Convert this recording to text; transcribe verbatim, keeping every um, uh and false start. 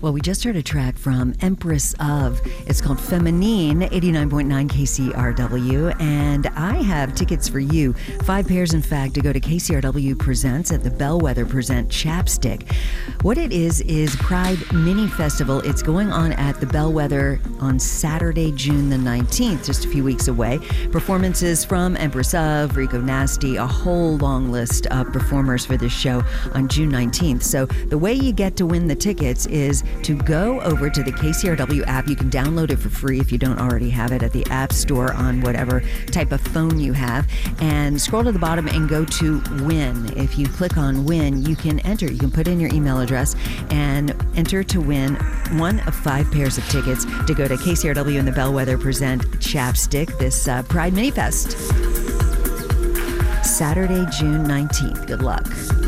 Well, we just heard a track from Empress of. It's called Feminine, eighty-nine point nine K C R W. And I have tickets for you. Five pairs, in fact, to go to K C R W Presents at the Bellwether Present Chapstick. What it is, is Pride Mini Festival. It's going on at the Bellwether on Saturday, June the nineteenth, just a few weeks away. Performances from Empress of, Rico Nasty, a whole long list of performers for this show on June nineteenth. So the way you get to win the tickets is to go over to the K C R W app. You can download it for free if you don't already have it at the App Store on whatever type of phone you have, and scroll to the bottom and go to Win. If you click on Win, you can enter. You can put in your email address and enter to win one of five pairs of tickets to go to K C R W and the Bellwether Present Chapstick, this uh, Pride Mini Fest. Saturday, June nineteenth. Good luck.